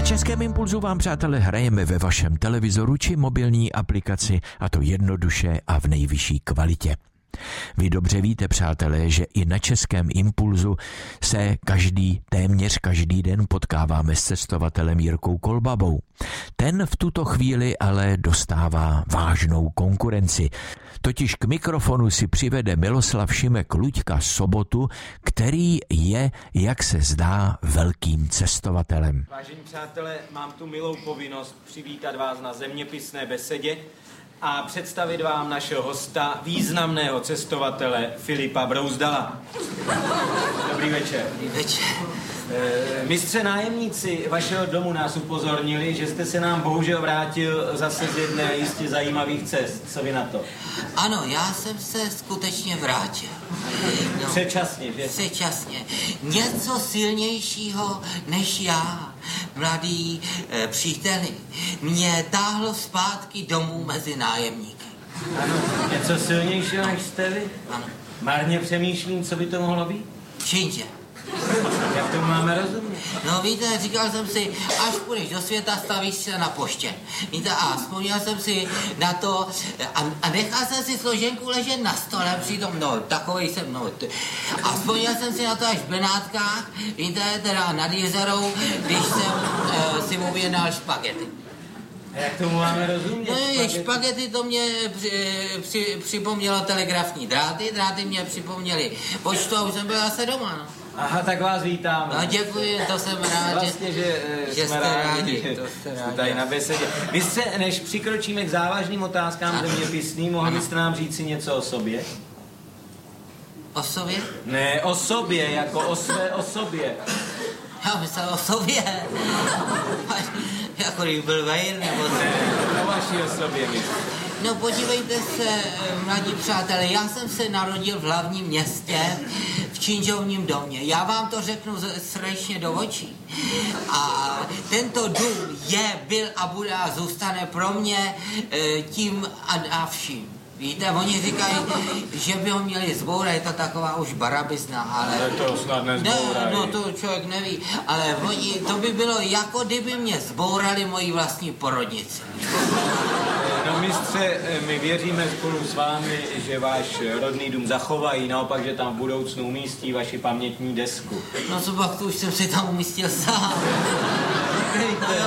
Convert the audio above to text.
Českém Impulzu vám, přátelé, hrajeme ve vašem televizoru či mobilní aplikaci, a to jednoduše a v nejvyšší kvalitě. Vy dobře víte, přátelé, že i na Českém Impulzu se téměř každý den potkáváme s cestovatelem Jirkou Kolbabou. Ten v tuto chvíli ale dostává vážnou konkurenci. Totiž k mikrofonu si přivede Miloslav Šimek Luďka Sobotu, který je, jak se zdá, velkým cestovatelem. Vážení přátelé, mám tu milou povinnost přivítat vás na zeměpisné besedě a představit vám našeho hosta, významného cestovatele Filipa Brouzdala. Dobrý večer. Dobrý večer. Mistře nájemníci vašeho domu nás upozornili, že jste se nám bohužel vrátil zase z jedné jistě zajímavých cest. Co vy na to? Ano, já jsem se skutečně vrátil. No, předčasně, že? Předčasně. Něco silnějšího než já, mladý příteli, mě táhlo zpátky domů mezi nájemníky. Ano, něco silnějšího než jste vy? Ano. Marně přemýšlím, co by to mohlo být? Činže. Jak to máme rozumět? No víte, říkal jsem si, až půjdeš do světa, stavíš se na poště. Víte, a vzpomněl jsem si na to a nechal jsem si složenku ležet na stole přitom, no takovej jsem, no. A vzpomněl jsem si na to až v Benátkách, víte, teda nad jezerou, když jsem si objednal špagety. A jak tomu máme rozumět? No, špagety to mě připomnělo telegrafní dráty mě připomněly počtu a už jsem byl zase doma, no. Aha, tak vás vítám. No děkuji, to jsem rád, vlastně, že jsme rádi, že jste tady na besedě. Vy jste, než přikročíme k závažným otázkám zeměpisným, mohli byste nám říct si něco o sobě? O sobě? Ne, o sobě, jako o své osobě. Já myslel o sobě. Jako když byl vejr, nebo co? Ne, o vaší osobě, myslím. No podívejte se, mladí přátelé, já jsem se narodil v hlavním městě, v činžovním domě. Já vám to řeknu srdečně do očí. A tento dům byl a bude a zůstane pro mě tím a vším. Víte, oni říkají, že by ho měli zbourat, je to taková už barabizna, ale to snad nezbourají. No to člověk neví, ale oni, to by bylo jako kdyby mě zbourali moji vlastní porodnici. No mistře, my věříme spolu s vámi, že váš rodný dům zachovají, naopak, že tam v budoucnu umístí vaši pamětní desku. No co pak, to už jsem si tam umístil sám.